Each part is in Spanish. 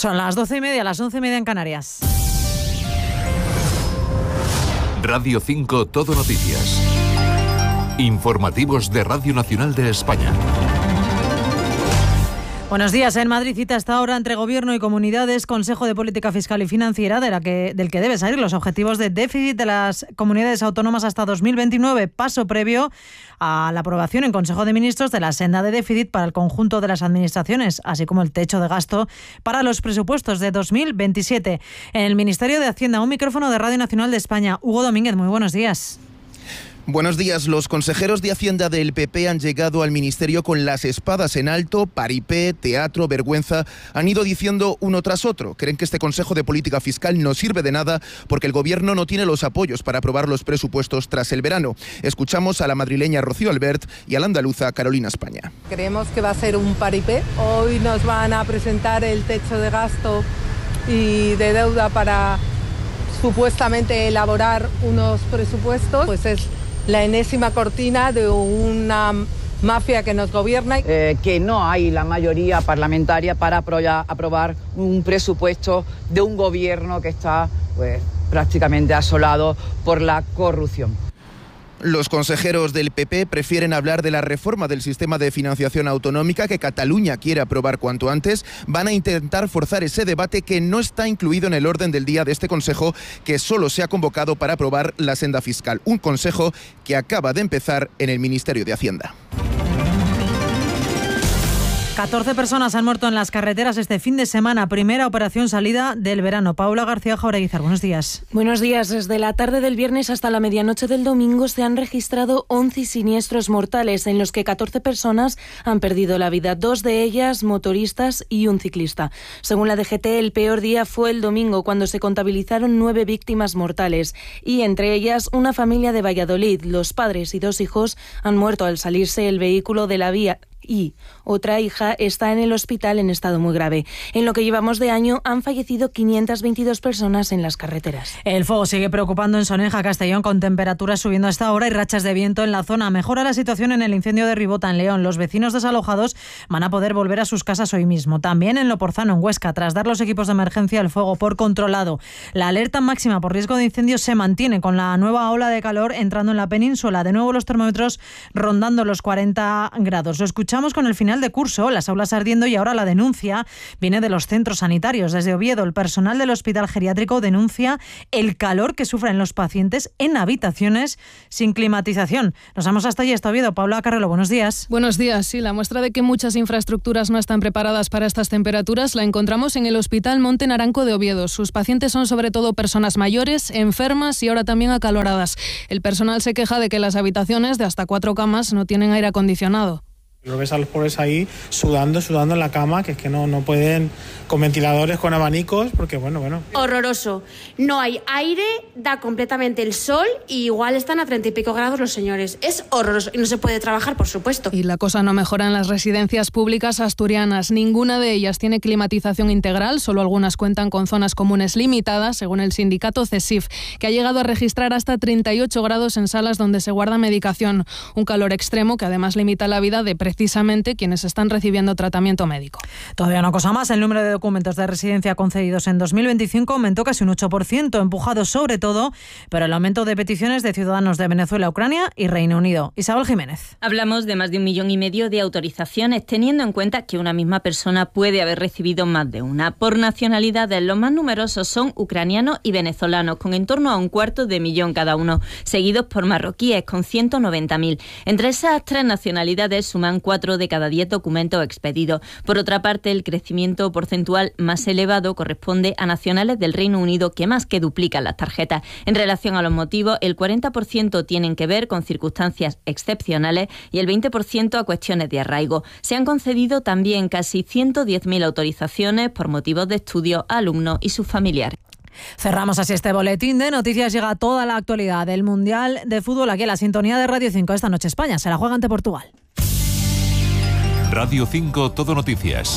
Son las 12:30, las 11:30 en Canarias. Radio 5 Todo Noticias. Informativos de Radio Nacional de España. Buenos días. En Madrid cita hasta ahora entre Gobierno y comunidades Consejo de Política Fiscal y Financiera del que deben salir los objetivos de déficit de las comunidades autónomas hasta 2029, paso previo a la aprobación en Consejo de Ministros de la senda de déficit para el conjunto de las administraciones, así como el techo de gasto para los presupuestos de 2027. En el Ministerio de Hacienda, un micrófono de Radio Nacional de España. Hugo Domínguez, muy buenos días. Buenos días. Los consejeros de Hacienda del PP han llegado al Ministerio con las espadas en alto, paripé, teatro, vergüenza. Han ido diciendo uno tras otro. Creen que este Consejo de Política Fiscal no sirve de nada porque el Gobierno no tiene los apoyos para aprobar los presupuestos tras el verano. Escuchamos a la madrileña Rocío Albert y a la andaluza Carolina España. Creemos que va a ser un paripé. Hoy nos van a presentar el techo de gasto y de deuda para supuestamente elaborar unos presupuestos. Pues es la enésima cortina de una mafia que nos gobierna. Que no hay la mayoría parlamentaria para aprobar un presupuesto de un gobierno que está prácticamente asolado por la corrupción. Los consejeros del PP prefieren hablar de la reforma del sistema de financiación autonómica que Cataluña quiere aprobar cuanto antes. Van a intentar forzar ese debate que no está incluido en el orden del día de este Consejo, que solo se ha convocado para aprobar la senda fiscal. Un Consejo que acaba de empezar en el Ministerio de Hacienda. 14 personas han muerto en las carreteras este fin de semana, primera operación salida del verano. Paula García Jaureguizar, buenos días. Buenos días. Desde la tarde del viernes hasta la medianoche del domingo se han registrado 11 siniestros mortales en los que 14 personas han perdido la vida, 2 de ellas motoristas y un ciclista. Según la DGT, el peor día fue el domingo, cuando se contabilizaron 9 víctimas mortales y entre ellas una familia de Valladolid. Los padres y 2 hijos han muerto al salirse el vehículo de la vía y otra hija está en el hospital en estado muy grave. En lo que llevamos de año han fallecido 522 personas en las carreteras. El fuego sigue preocupando en Soneja, Castellón, con temperaturas subiendo a esta hora y rachas de viento en la zona. Mejora la situación en el incendio de Ribota, en León. Los vecinos desalojados van a poder volver a sus casas hoy mismo. También en Loporzano, en Huesca, tras dar los equipos de emergencia el fuego por controlado. La alerta máxima por riesgo de incendios se mantiene con la nueva ola de calor entrando en la península. De nuevo los termómetros rondando los 40 grados. Lo escuchamos con el final de curso, las aulas ardiendo, y ahora la denuncia viene de los centros sanitarios. Desde Oviedo, el personal del hospital geriátrico denuncia el calor que sufren los pacientes en habitaciones sin climatización. Nos vamos hasta allí, hasta Oviedo. Paula Carrelo, buenos días. Buenos días. Sí, la muestra de que muchas infraestructuras no están preparadas para estas temperaturas la encontramos en el Hospital Monte Naranco de Oviedo. Sus pacientes son sobre todo personas mayores, enfermas y ahora también acaloradas. El personal se queja de que las habitaciones de hasta 4 camas no tienen aire acondicionado. Lo ves a los pobres ahí sudando en la cama, que es que no pueden, con ventiladores, con abanicos, porque bueno. Horroroso. No hay aire, da completamente el sol y igual están a 30 y pico grados los señores. Es horroroso y no se puede trabajar, por supuesto. Y la cosa no mejora en las residencias públicas asturianas. Ninguna de ellas tiene climatización integral, solo algunas cuentan con zonas comunes limitadas, según el sindicato CESIF, que ha llegado a registrar hasta 38 grados en salas donde se guarda medicación. Un calor extremo que además limita la vida de precisamente quienes están recibiendo tratamiento médico. Todavía una cosa más, el número de documentos de residencia concedidos en 2025 aumentó casi un 8%, empujado sobre todo por el aumento de peticiones de ciudadanos de Venezuela, Ucrania y Reino Unido. Isabel Jiménez. Hablamos de más de 1,5 millones de autorizaciones, teniendo en cuenta que una misma persona puede haber recibido más de una. Por nacionalidades, los más numerosos son ucranianos y venezolanos, con en torno a 250,000 cada uno, seguidos por marroquíes, con 190,000. Entre esas 3 nacionalidades suman 4 de cada 10 documentos expedidos. Por otra parte, el crecimiento porcentual más elevado corresponde a nacionales del Reino Unido, que más que duplican las tarjetas. En relación a los motivos, el 40% tienen que ver con circunstancias excepcionales y el 20% a cuestiones de arraigo. Se han concedido también casi 110,000 autorizaciones por motivos de estudio a alumnos y sus familiares. Cerramos así este boletín de noticias. Llega toda la actualidad del Mundial de Fútbol aquí en la sintonía de Radio 5. Esta noche España se la juega ante Portugal. Radio 5 Todo Noticias.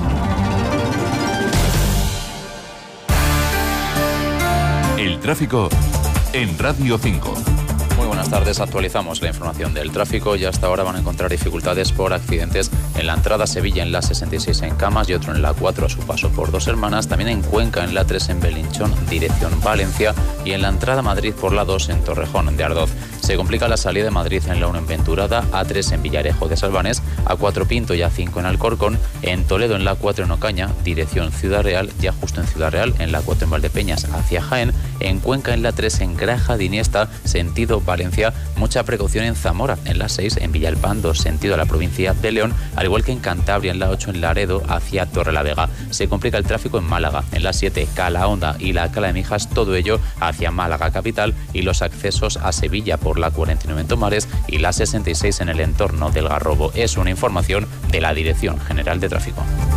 El tráfico en Radio 5. Muy buenas tardes, actualizamos la información del tráfico y hasta ahora van a encontrar dificultades por accidentes En la entrada a Sevilla en la 66 en Camas y otro en la 4 a su paso por Dos Hermanas. También en Cuenca en la 3 en Belinchón, dirección Valencia. Y en la entrada a Madrid por la 2 en Torrejón de Ardoz. Se complica la salida de Madrid en la 1 en Venturada, A3 en Villarejo de Salvanés, A4 Pinto y A5 en Alcorcón. En Toledo en la 4 en Ocaña, dirección Ciudad Real, ya justo en Ciudad Real, en la 4 en Valdepeñas hacia Jaén. En Cuenca en la 3 en Graja de Iniesta, sentido Valencia. Mucha precaución en Zamora, en la 6 en Villalpando, sentido a la provincia de León, al igual que en Cantabria en la 8 en Laredo hacia Torrelavega. Se complica el tráfico en Málaga, en la 7 Calahonda y la Cala de Mijas, todo ello hacia Málaga capital, y los accesos a Sevilla por la 49 en Tomares y la 66 en el entorno del Garrobo. Es una información de la Dirección General de Tráfico.